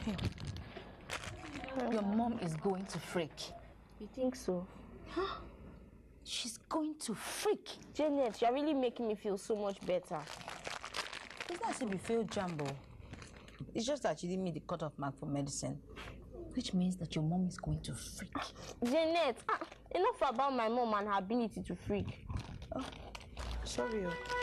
Your mom is going to freak. You think so? Huh? She's going to freak. Janet, you're really making me feel so much better. It's not as if you feel jumbo. It's just that you didn't meet the cutoff mark for medicine. Which means that your mom is going to freak. Janet, enough about my mom and her ability to freak. Oh, sorry.